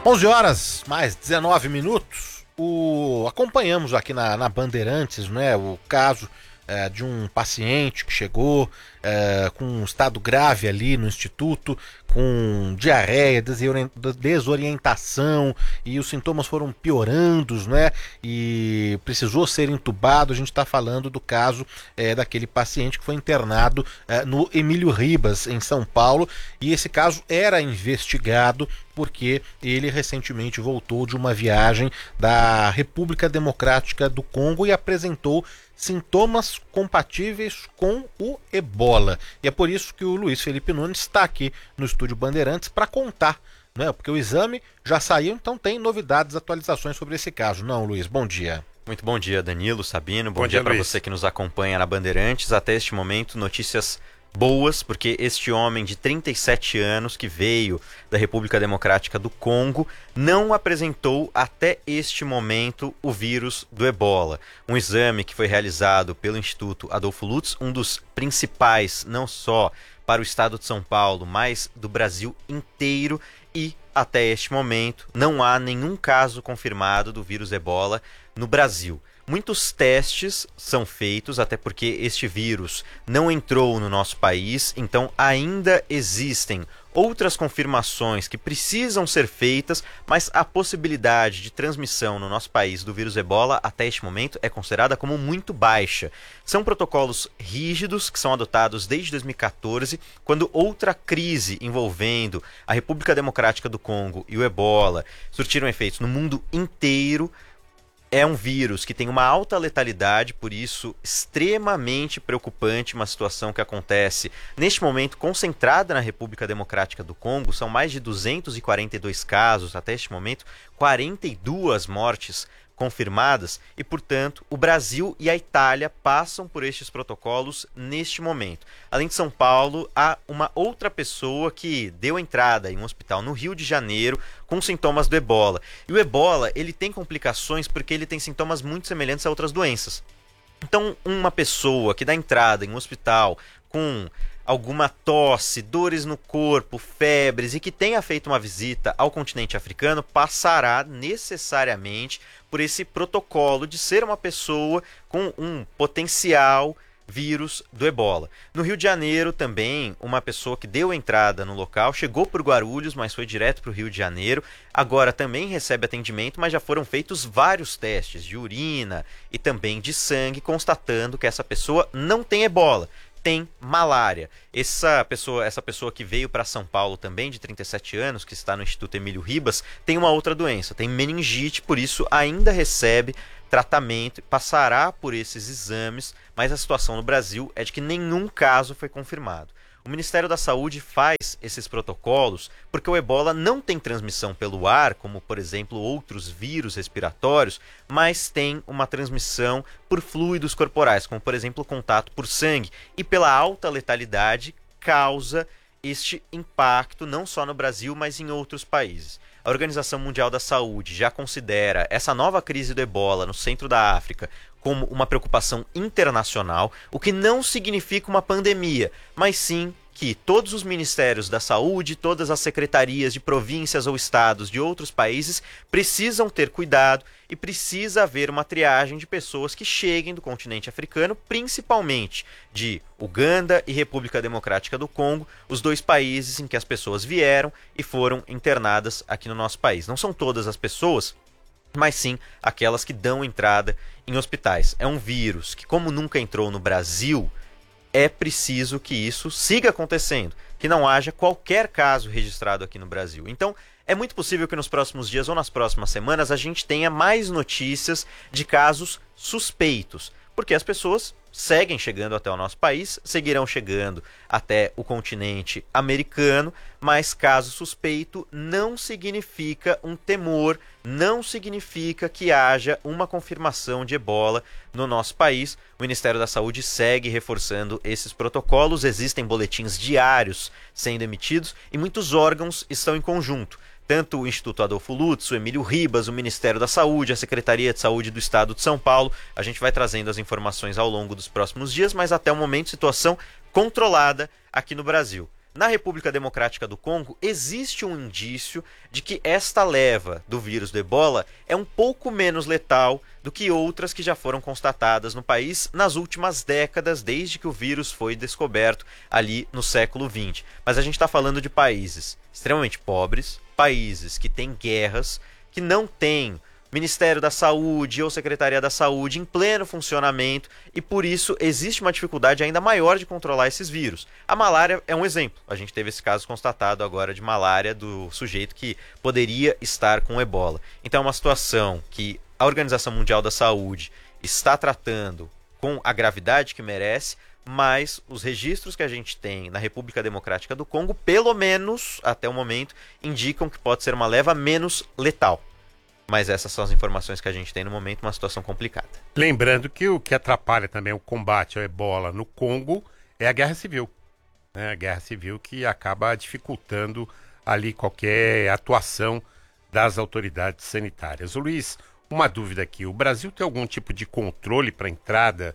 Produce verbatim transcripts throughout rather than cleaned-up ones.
onze horas, mais dezenove minutos, o... acompanhamos aqui na, na Bandeirantes, né, o caso é, de um paciente que chegou é, com um estado grave ali no instituto, com diarreia, desorientação, e os sintomas foram piorando, né, e precisou ser entubado. A gente está falando do caso é, daquele paciente que foi internado é, no Emílio Ribas, em São Paulo, e esse caso era investigado porque ele recentemente voltou de uma viagem da República Democrática do Congo e apresentou sintomas compatíveis com o ebola. E é por isso que o Luiz Felipe Nunes está aqui no Estúdio Bandeirantes para contar, né? Porque o exame já saiu, então tem novidades, atualizações sobre esse caso. Não, Luiz, bom dia. Muito bom dia, Danilo, Sabino, bom, bom dia, dia para você que nos acompanha na Bandeirantes. Até este momento, notícias boas, porque este homem de trinta e sete anos que veio da República Democrática do Congo não apresentou até este momento o vírus do ebola. Um exame que foi realizado pelo Instituto Adolfo Lutz, um dos principais, não só para o estado de São Paulo, mas do Brasil inteiro, e até este momento não há nenhum caso confirmado do vírus ebola no Brasil. Muitos testes são feitos, até porque este vírus não entrou no nosso país, então ainda existem outras confirmações que precisam ser feitas, mas a possibilidade de transmissão no nosso país do vírus ebola até este momento é considerada como muito baixa. São protocolos rígidos que são adotados desde dois mil e quatorze, quando outra crise envolvendo a República Democrática do Congo e o ebola surtiram efeitos no mundo inteiro. É um vírus que tem uma alta letalidade, por isso extremamente preocupante uma situação que acontece neste momento concentrada na República Democrática do Congo. São mais de duzentos e quarenta e dois casos até este momento, quarenta e duas mortes confirmadas e, portanto, o Brasil e a Itália passam por estes protocolos neste momento. Além de São Paulo, há uma outra pessoa que deu entrada em um hospital no Rio de Janeiro com sintomas do ebola. E o ebola, ele tem complicações porque ele tem sintomas muito semelhantes a outras doenças. Então, uma pessoa que dá entrada em um hospital com alguma tosse, dores no corpo, febres e que tenha feito uma visita ao continente africano passará necessariamente por esse protocolo de ser uma pessoa com um potencial vírus do ebola. No Rio de Janeiro também, uma pessoa que deu entrada no local, chegou por Guarulhos, mas foi direto para o Rio de Janeiro, agora também recebe atendimento, mas já foram feitos vários testes de urina e também de sangue, constatando que essa pessoa não tem ebola, tem malária. Essa pessoa, essa pessoa que veio para São Paulo também, de trinta e sete anos, que está no Instituto Emílio Ribas, tem uma outra doença, tem meningite, por isso ainda recebe tratamento, passará por esses exames, mas a situação no Brasil é de que nenhum caso foi confirmado. O Ministério da Saúde faz esses protocolos porque o ebola não tem transmissão pelo ar, como, por exemplo, outros vírus respiratórios, mas tem uma transmissão por fluidos corporais, como, por exemplo, o contato por sangue, e pela alta letalidade causa este impacto não só no Brasil, mas em outros países. A Organização Mundial da Saúde já considera essa nova crise do ebola no centro da África como uma preocupação internacional, o que não significa uma pandemia, mas sim que todos os ministérios da saúde, todas as secretarias de províncias ou estados de outros países precisam ter cuidado e precisa haver uma triagem de pessoas que cheguem do continente africano, principalmente de Uganda e República Democrática do Congo, os dois países em que as pessoas vieram e foram internadas aqui no nosso país. Não são todas as pessoas, mas sim aquelas que dão entrada em hospitais. É um vírus que, como nunca entrou no Brasil, é preciso que isso siga acontecendo, que não haja qualquer caso registrado aqui no Brasil. Então, é muito possível que nos próximos dias ou nas próximas semanas a gente tenha mais notícias de casos suspeitos, porque as pessoas seguem chegando até o nosso país, seguirão chegando até o continente americano, mas caso suspeito não significa um temor, não significa que haja uma confirmação de ebola no nosso país. O Ministério da Saúde segue reforçando esses protocolos, existem boletins diários sendo emitidos e muitos órgãos estão em conjunto. Tanto o Instituto Adolfo Lutz, o Emílio Ribas, o Ministério da Saúde, a Secretaria de Saúde do Estado de São Paulo. A gente vai trazendo as informações ao longo dos próximos dias, mas até o momento situação controlada aqui no Brasil. Na República Democrática do Congo, existe um indício de que esta leva do vírus do ebola é um pouco menos letal do que outras que já foram constatadas no país nas últimas décadas, desde que o vírus foi descoberto ali no século vinte. Mas a gente está falando de países extremamente pobres, países que têm guerras, que não têm Ministério da Saúde ou Secretaria da Saúde em pleno funcionamento, e por isso existe uma dificuldade ainda maior de controlar esses vírus. A malária é um exemplo. A gente teve esse caso constatado agora de malária do sujeito que poderia estar com ebola. Então é uma situação que a Organização Mundial da Saúde está tratando com a gravidade que merece, mas os registros que a gente tem na República Democrática do Congo, pelo menos até o momento, indicam que pode ser uma leva menos letal. Mas essas são as informações que a gente tem no momento, uma situação complicada. Lembrando que o que atrapalha também o combate ao ebola no Congo é a guerra civil. Né? A guerra civil que acaba dificultando ali qualquer atuação das autoridades sanitárias. O Luiz, uma dúvida aqui. O Brasil tem algum tipo de controle para a entrada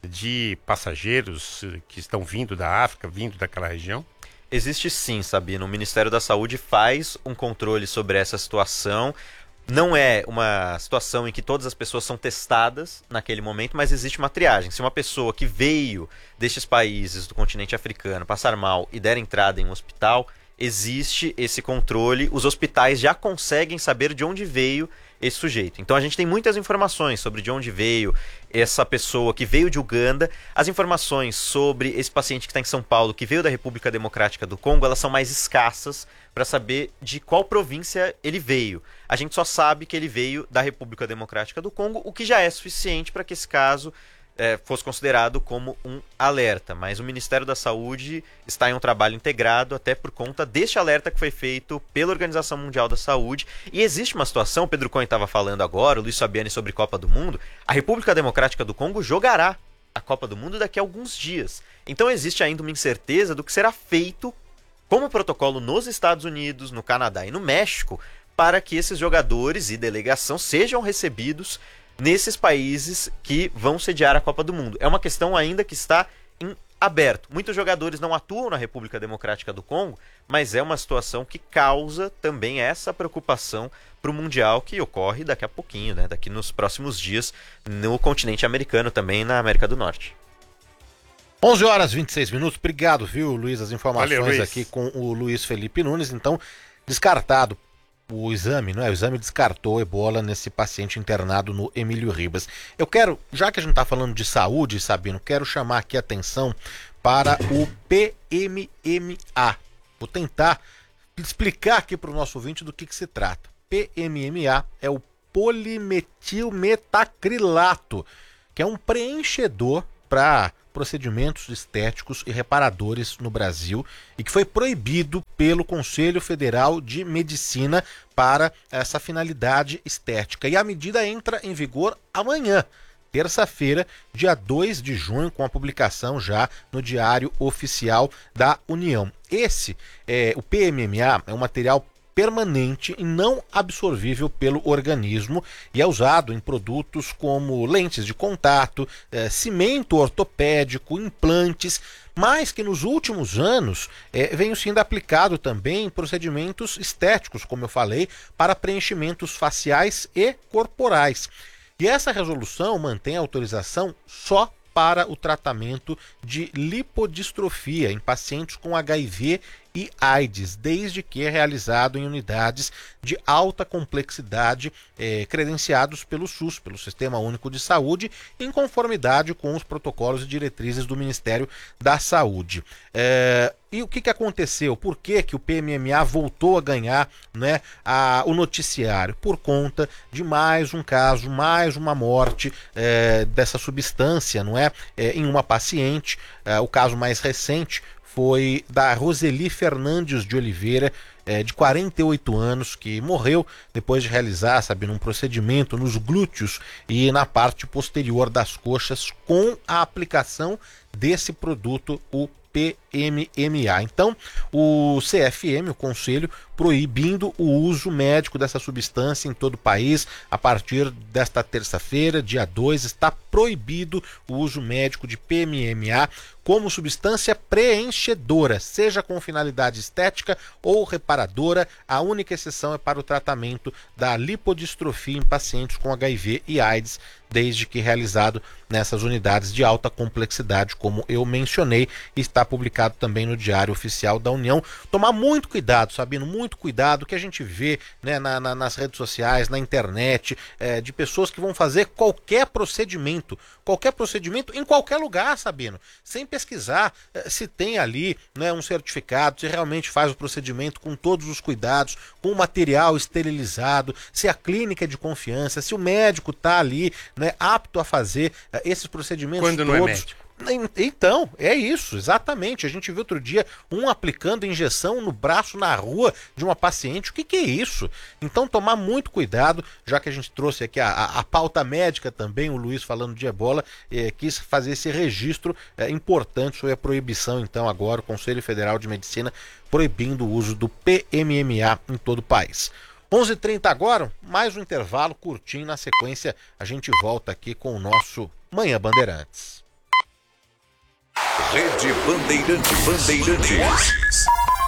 de passageiros que estão vindo da África, vindo daquela região? Existe sim, Sabino. O Ministério da Saúde faz um controle sobre essa situação. Não é uma situação em que todas as pessoas são testadas naquele momento, mas existe uma triagem. Se uma pessoa que veio destes países do continente africano passar mal e der entrada em um hospital, existe esse controle. Os hospitais já conseguem saber de onde veio esse sujeito. Então a gente tem muitas informações sobre de onde veio essa pessoa que veio de Uganda. As informações sobre esse paciente que está em São Paulo, que veio da República Democrática do Congo, elas são mais escassas para saber de qual província ele veio. A gente só sabe que ele veio da República Democrática do Congo, o que já é suficiente para que esse caso É, fosse considerado como um alerta, mas o Ministério da Saúde está em um trabalho integrado até por conta deste alerta que foi feito pela Organização Mundial da Saúde. E existe uma situação, Pedro Cohen estava falando agora, o Luiz Fabiani, sobre Copa do Mundo. A República Democrática do Congo jogará a Copa do Mundo daqui a alguns dias. Então existe ainda uma incerteza do que será feito como protocolo nos Estados Unidos, no Canadá e no México, para que esses jogadores e delegação sejam recebidos nesses países que vão sediar a Copa do Mundo. É uma questão ainda que está em aberto. Muitos jogadores não atuam na República Democrática do Congo, mas é uma situação que causa também essa preocupação para o Mundial que ocorre daqui a pouquinho, né? Daqui nos próximos dias, no continente americano, também na América do Norte. onze horas e vinte e seis minutos. Obrigado, viu, Luiz? As informações Valeu, Luiz. Aqui com o Luiz Felipe Nunes. Então, descartado o exame, não é? O exame descartou ebola nesse paciente internado no Emílio Ribas. Eu quero, já que a gente está falando de saúde, Sabino, quero chamar aqui a atenção para o P M M A. Vou tentar explicar aqui para o nosso ouvinte do que, que se trata. P M M A é o polimetilmetacrilato, que é um preenchedor para procedimentos estéticos e reparadores no Brasil e que foi proibido pelo Conselho Federal de Medicina para essa finalidade estética. E a medida entra em vigor amanhã, terça-feira, dia dois de junho, com a publicação já no Diário Oficial da União. Esse, é, o P M M A, é um material permanente e não absorvível pelo organismo e é usado em produtos como lentes de contato, é, cimento ortopédico, implantes, mas que nos últimos anos é, vem sendo aplicado também em procedimentos estéticos, como eu falei, para preenchimentos faciais e corporais. E essa resolução mantém a autorização só para o tratamento de lipodistrofia em pacientes com H I V e AIDS, desde que é realizado em unidades de alta complexidade eh, credenciados pelo SUS, pelo Sistema Único de Saúde, em conformidade com os protocolos e diretrizes do Ministério da Saúde. Eh, e o que, que aconteceu? Por que, que o P M M A voltou a ganhar, né, a, o noticiário? Por conta de mais um caso, mais uma morte eh, dessa substância, não é? Eh, em uma paciente. Eh, o caso mais recente foi da Roseli Fernandes de Oliveira, é, de quarenta e oito anos, que morreu depois de realizar, sabe, um procedimento nos glúteos e na parte posterior das coxas com a aplicação desse produto, o P M M A. Então, o C F M, o Conselho, proibindo o uso médico dessa substância em todo o país. A partir desta terça-feira, dia dois, está proibido o uso médico de P M M A como substância preenchedora, seja com finalidade estética ou reparadora. A única exceção é para o tratamento da lipodistrofia em pacientes com H I V e AIDS, desde que realizado nessas unidades de alta complexidade, como eu mencionei, e está publicado também no Diário Oficial da União. Tomar muito cuidado, Sabino, muito cuidado, que a gente vê, né, na, na, nas redes sociais, na internet, é, de pessoas que vão fazer qualquer procedimento, qualquer procedimento em qualquer lugar, Sabino, sem pesquisar é, se tem ali, né, um certificado, se realmente faz o procedimento com todos os cuidados, com o material esterilizado, se a clínica é de confiança, se o médico está ali, né, apto a fazer uh, esses procedimentos Quando todos. Não é médico. Então, é isso, exatamente. A gente viu outro dia um aplicando injeção no braço na rua de uma paciente. O que, que é isso? Então, tomar muito cuidado, já que a gente trouxe aqui a, a, a pauta médica também, o Luiz falando de ebola, eh, quis fazer esse registro eh, importante sobre a proibição, então, agora, o Conselho Federal de Medicina proibindo o uso do P M M A em todo o país. onze e trinta agora, mais um intervalo curtinho. Na sequência, a gente volta aqui com o nosso Manhã Bandeirantes. Rede Bandeirantes. Bandeirantes.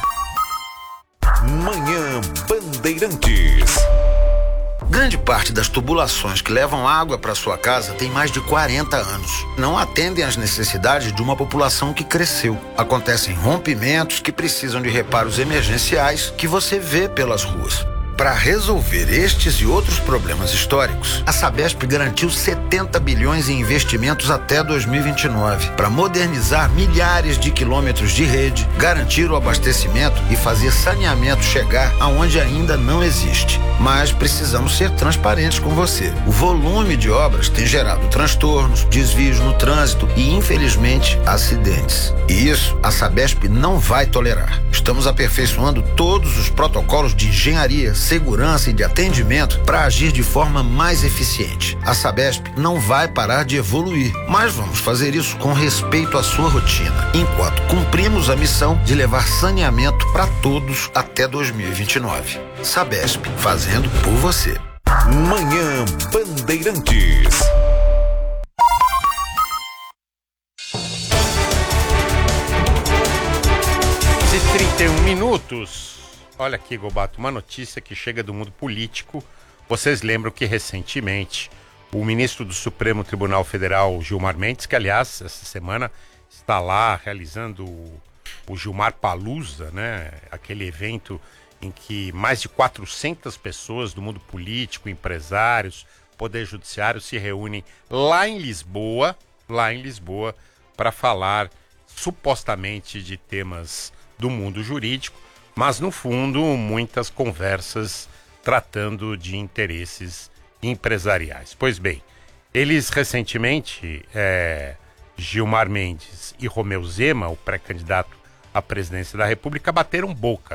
Manhã Bandeirantes. Grande parte das tubulações que levam água para sua casa tem mais de quarenta anos. Não atendem às necessidades de uma população que cresceu. Acontecem rompimentos que precisam de reparos emergenciais que você vê pelas ruas. Para resolver estes e outros problemas históricos, a Sabesp garantiu setenta bilhões em investimentos até dois mil e vinte e nove para modernizar milhares de quilômetros de rede, garantir o abastecimento e fazer saneamento chegar aonde ainda não existe. Mas precisamos ser transparentes com você. O volume de obras tem gerado transtornos, desvios no trânsito e, infelizmente, acidentes. E isso a Sabesp não vai tolerar. Estamos aperfeiçoando todos os protocolos de engenharia, segurança e de atendimento para agir de forma mais eficiente. A Sabesp não vai parar de evoluir, mas vamos fazer isso com respeito à sua rotina, enquanto cumprimos a missão de levar saneamento para todos até dois mil e vinte e nove. Sabesp, fazendo por você. Manhã Bandeirantes. De trinta e um minutos. Olha aqui, Gobato, uma notícia que chega do mundo político. Vocês lembram que recentemente o ministro do Supremo Tribunal Federal, Gilmar Mendes, que aliás essa semana está lá realizando o, o Gilmar Palooza, né? Aquele evento em que mais de quatrocentas pessoas do mundo político, empresários, poder judiciário se reúnem lá em Lisboa, lá em Lisboa, para falar supostamente de temas do mundo jurídico, mas no fundo muitas conversas tratando de interesses empresariais. Pois bem, eles recentemente, é, Gilmar Mendes e Romeu Zema, o pré-candidato à presidência da República, bateram boca.